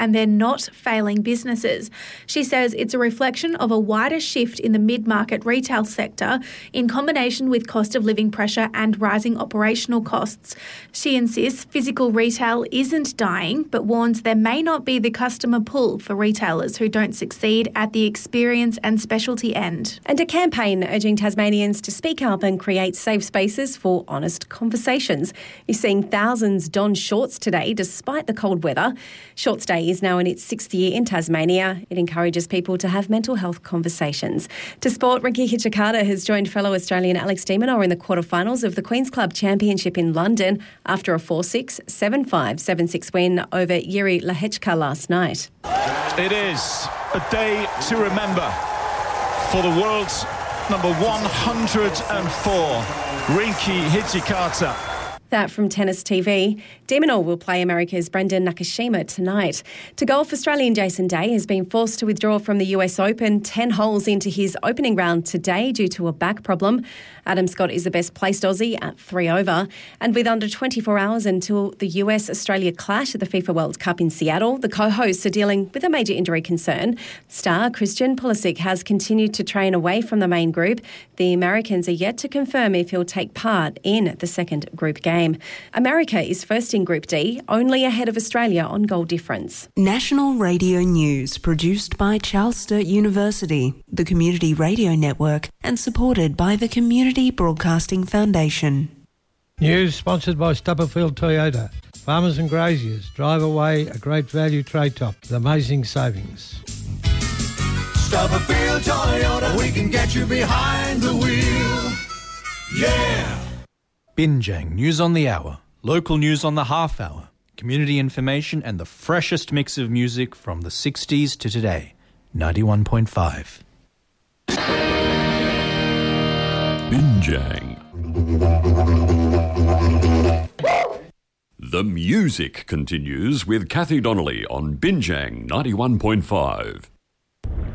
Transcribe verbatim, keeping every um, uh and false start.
and they're not failing businesses. She says it's a reflection of a wider shift in the mid-market retail sector in combination with cost of living pressure and rising operational costs. She insists physical retail isn't dying, but warns there may not be the customer pull for retailers who don't succeed at the experience and specialty end. And a campaign urging Tasmanians to speak up and create safe spaces for honest conversations. You're seeing thousands don shorts today despite the cold weather. Shorts Day is now in its sixth year in Tasmania. It encourages people to have mental health conversations. To sport, Rinky Hijikata has joined fellow Australian Alex de Minaur in the quarterfinals of the Queen's Club Championship in London after a four six, seven five, seven six win over Yuri Lehechka last night. It is a day to remember for the world's number one hundred four, Rinky Hijikata. That from Tennis T V. De Minaur will play America's Brendan Nakashima tonight. To golf, Australian Jason Day has been forced to withdraw from the U S Open ten holes into his opening round today due to a back problem. Adam Scott is the best placed Aussie at three over. And with under twenty-four hours until the U S-Australia clash at the FIFA World Cup in Seattle, the co-hosts are dealing with a major injury concern. Star Christian Pulisic has continued to train away from the main group. The Americans are yet to confirm if he'll take part in the second group game. America is first in Group D, only ahead of Australia on goal difference. National Radio News, produced by Charles Sturt University, the Community Radio Network, and supported by the Community Broadcasting Foundation. News sponsored by Stubberfield Toyota. Farmers and graziers, drive away a great value trade top with amazing savings. Stubberfield Toyota, we can get you behind the wheel. Yeah! Binjang News on the Hour, local news on the half hour, community information and the freshest mix of music from the sixties to today. ninety-one point five. Binjang. The music continues with Kathy Donnelly on Binjang ninety-one point five.